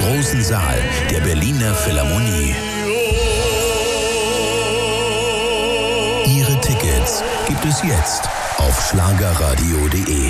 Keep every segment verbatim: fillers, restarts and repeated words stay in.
großen Saal der Berliner Philharmonie. Ihre Tickets gibt es jetzt auf schlagerradio punkt de.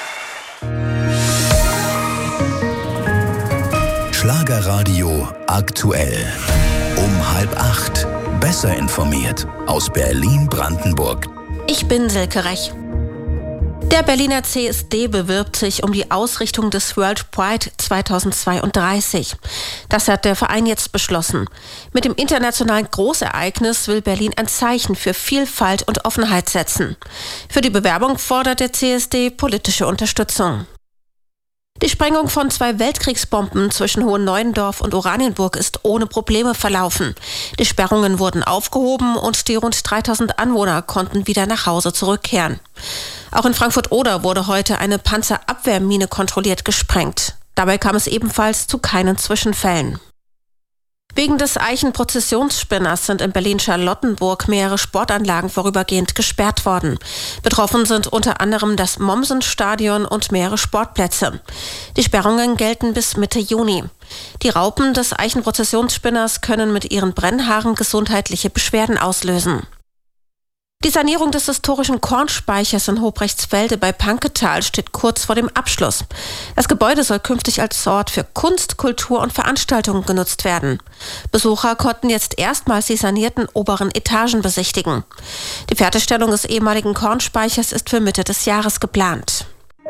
Schlagerradio aktuell. Um halb acht. Besser informiert aus Berlin-Brandenburg. Ich bin Silke Rech. Der Berliner C S D bewirbt sich um die Ausrichtung des World Pride zweitausendzweiunddreißig. Das hat der Verein jetzt beschlossen. Mit dem internationalen Großereignis will Berlin ein Zeichen für Vielfalt und Offenheit setzen. Für die Bewerbung fordert der C S D politische Unterstützung. Die Sprengung von zwei Weltkriegsbomben zwischen Hohenneuendorf und Oranienburg ist ohne Probleme verlaufen. Die Sperrungen wurden aufgehoben und die rund dreitausend Anwohner konnten wieder nach Hause zurückkehren. Auch in Frankfurt-Oder wurde heute eine Panzerabwehrmine kontrolliert gesprengt. Dabei kam es ebenfalls zu keinen Zwischenfällen. Wegen des Eichenprozessionsspinners sind in Berlin-Charlottenburg mehrere Sportanlagen vorübergehend gesperrt worden. Betroffen sind unter anderem das Mommsen-Stadion und mehrere Sportplätze. Die Sperrungen gelten bis Mitte Juni. Die Raupen des Eichenprozessionsspinners können mit ihren Brennhaaren gesundheitliche Beschwerden auslösen. Die Sanierung des historischen Kornspeichers in Hobrechtsfelde bei Panketal steht kurz vor dem Abschluss. Das Gebäude soll künftig als Ort für Kunst, Kultur und Veranstaltungen genutzt werden. Besucher konnten jetzt erstmals die sanierten oberen Etagen besichtigen. Die Fertigstellung des ehemaligen Kornspeichers ist für Mitte des Jahres geplant.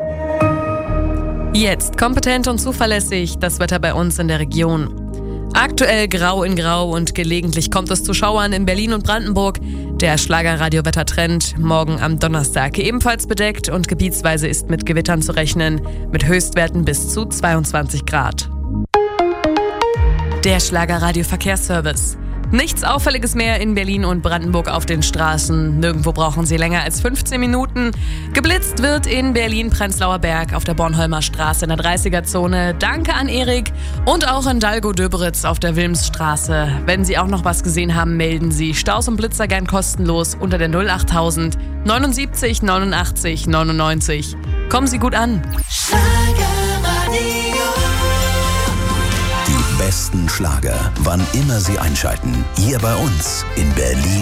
Jetzt kompetent und zuverlässig das Wetter bei uns in der Region. Aktuell grau in grau und gelegentlich kommt es zu Schauern in Berlin und Brandenburg. Der Schlagerradio-Wettertrend morgen am Donnerstag ebenfalls bedeckt und gebietsweise ist mit Gewittern zu rechnen, mit Höchstwerten bis zu zweiundzwanzig Grad. Der Schlagerradio-Verkehrsservice. Nichts Auffälliges mehr in Berlin und Brandenburg auf den Straßen. Nirgendwo brauchen Sie länger als fünfzehn Minuten. Geblitzt wird in Berlin-Prenzlauer Berg auf der Bornholmer Straße in der dreißiger-Zone. Danke an Erik. Und auch in Dalgo-Döberitz auf der Wilmsstraße. Wenn Sie auch noch was gesehen haben, melden Sie Staus und Blitzer gern kostenlos unter der null achttausend neunundsiebzig neunundachtzig neunundneunzig. Kommen Sie gut an. Die besten Schlager, wann immer Sie einschalten. Hier bei uns in Berlin.